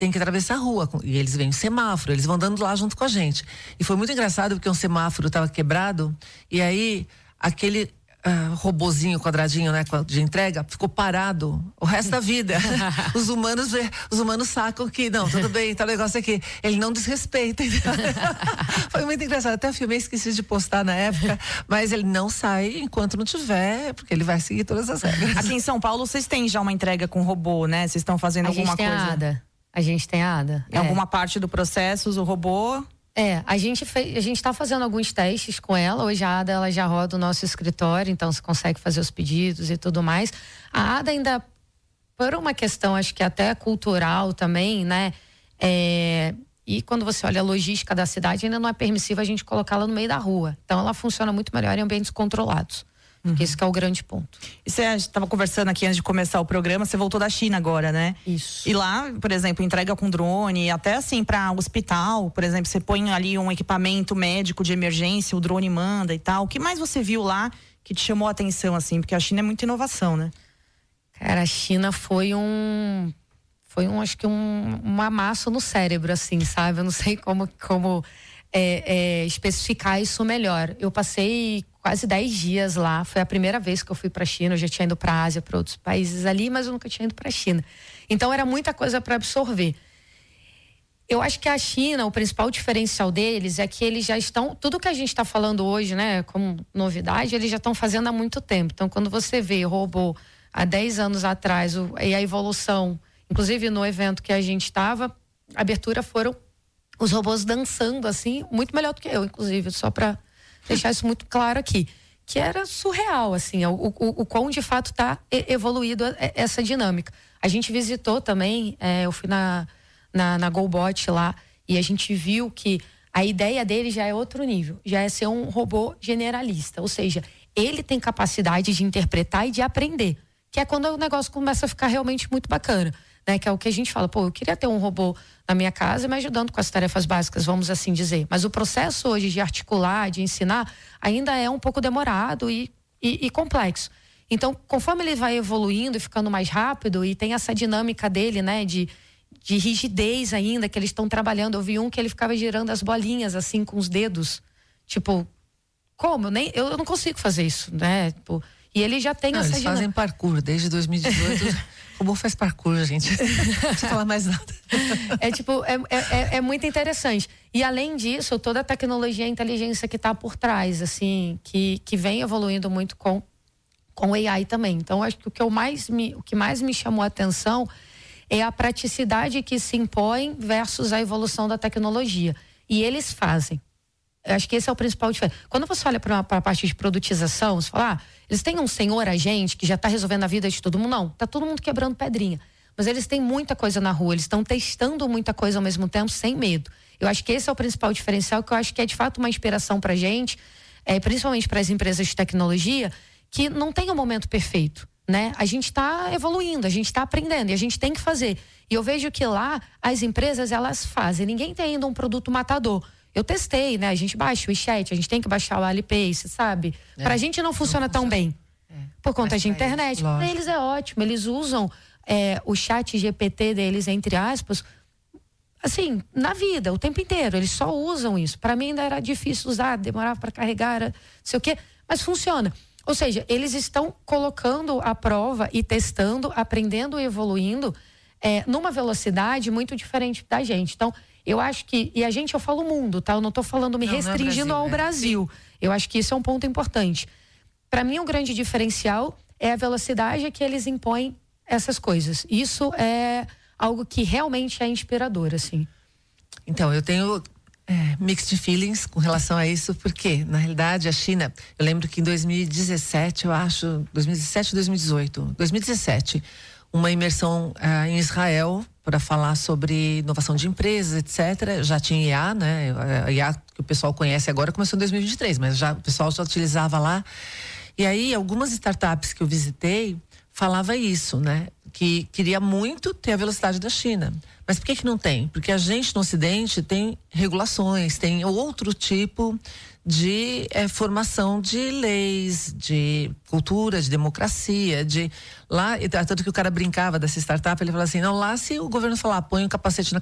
tem que atravessar a rua. E eles veem o semáforo, eles vão andando lá junto com a gente. E foi muito engraçado porque um semáforo estava quebrado, e aí aquele robozinho quadradinho, né, de entrega, ficou parado o resto da vida. Os humanos sacam que, não, tudo bem, tá o negócio aqui. Ele não desrespeita. Foi muito engraçado. Até filmei, esqueci de postar na época, mas ele não sai enquanto não tiver, porque ele vai seguir todas as regras. Aqui em São Paulo, vocês têm já uma entrega com robô, né? Vocês estão fazendo alguma coisa? A gente tem a ADA. Em alguma parte do processo, o robô... A gente está fazendo alguns testes com ela. Hoje a ADA ela já roda o nosso escritório, então você consegue fazer os pedidos e tudo mais. A ADA ainda, por uma questão, acho que até cultural também, né? E quando você olha a logística da cidade, ainda não é permissível a gente colocá-la no meio da rua. Então ela funciona muito melhor em ambientes controlados. Porque esse que é o grande ponto. E você estava conversando aqui antes de começar o programa, você voltou da China agora, né? Isso. E lá, por exemplo, entrega com drone, até assim para hospital, por exemplo, você põe ali um equipamento médico de emergência, o drone manda e tal. O que mais você viu lá que te chamou a atenção, assim? Porque a China é muita inovação, né? Cara, a China foi acho que um amasso no cérebro, assim, sabe? Eu não sei como especificar isso melhor. Eu passei quase 10 dias lá. Foi a primeira vez que eu fui para a China. Eu já tinha ido para a Ásia, para outros países ali, mas eu nunca tinha ido para a China. Então era muita coisa para absorver. Eu acho que a China, o principal diferencial deles é que eles já estão, tudo que a gente está falando hoje, né, como novidade, eles já estão fazendo há muito tempo. Então quando você vê robô há 10 anos atrás e a evolução, inclusive no evento que a gente estava, a abertura foram os robôs dançando assim, muito melhor do que eu, inclusive, só para deixar isso muito claro aqui, que era surreal, assim, o quão de fato está evoluído essa dinâmica. A gente visitou também, eu fui na GoBot lá, e a gente viu que a ideia dele já é outro nível, já é ser um robô generalista, ou seja, ele tem capacidade de interpretar e de aprender, que é quando o negócio começa a ficar realmente muito bacana, né? Que é o que a gente fala, eu queria ter um robô na minha casa me ajudando com as tarefas básicas, vamos assim dizer. Mas o processo hoje de articular, de ensinar, ainda é um pouco demorado e complexo. Então, conforme ele vai evoluindo e ficando mais rápido, e tem essa dinâmica dele, né, de rigidez ainda, que eles estão trabalhando. Eu vi um que ele ficava girando as bolinhas assim com os dedos. Tipo, como? Eu não consigo fazer isso, né? Tipo, e ele já tem essa dinâmica. Eles fazem parkour desde 2018. O robô faz parkour, gente. Não precisa falar mais nada. É muito interessante. E além disso, toda a tecnologia e a inteligência que está por trás, assim, que vem evoluindo muito com o AI também. Então, acho que o que mais me chamou a atenção é a praticidade que se impõe versus a evolução da tecnologia. E eles fazem. Eu acho que esse é o principal diferença. Quando você olha para a parte de produtização, você fala, eles têm um senhor agente que já está resolvendo a vida de todo mundo. Não, tá todo mundo quebrando pedrinha. Mas eles têm muita coisa na rua, eles estão testando muita coisa ao mesmo tempo, sem medo. Eu acho que esse é o principal diferencial, que eu acho que é de fato uma inspiração pra gente, principalmente para as empresas de tecnologia, que não tem um momento perfeito, né? A gente está evoluindo, a gente está aprendendo e a gente tem que fazer. E eu vejo que lá as empresas, elas fazem. Ninguém tem ainda um produto matador. Eu testei, né? A gente baixa o WeChat, a gente tem que baixar o Alipace, sabe? Pra gente não funciona tão bem. Por conta de internet. Pra eles é ótimo, eles usam o chat GPT deles, entre aspas, assim, na vida, o tempo inteiro. Eles só usam isso. Pra mim ainda era difícil usar, demorava pra carregar, não sei o quê, mas funciona. Ou seja, eles estão colocando à prova e testando, aprendendo e evoluindo numa velocidade muito diferente da gente. Então, eu acho que, e eu falo mundo, tá? Eu não tô falando me restringindo ao Brasil. Eu acho que isso é um ponto importante. Para mim, o grande diferencial é a velocidade que eles impõem essas coisas. Isso é algo que realmente é inspirador, assim. Então, eu tenho mixed feelings com relação a isso, porque, na realidade, a China, eu lembro que em 2017, 2017, uma imersão em Israel para falar sobre inovação de empresas, etc. Já tinha IA, né? A IA que o pessoal conhece agora começou em 2023, mas o pessoal já utilizava lá. E aí, algumas startups que eu visitei falava isso, né? Que queria muito ter a velocidade da China. Mas por que não tem? Porque a gente no Ocidente tem regulações, tem outro tipo de formação de leis, de cultura, de democracia, de lá, tanto que o cara brincava dessa startup, ele falava assim, não, lá se o governo falar, põe um capacete na